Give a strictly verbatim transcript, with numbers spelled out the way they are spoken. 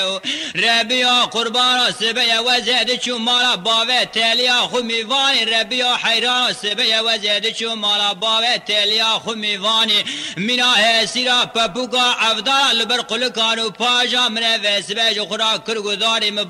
ربیا قربان سبه وزد چو مالا باوه تلیا خمیوانی ربیا حیران سبه وزد چو مالا باوه تلیا خمیوانی مینا هسیرا پپوکا افدال بر قلکانو پاجا من وسبه جو خورا کرگوداری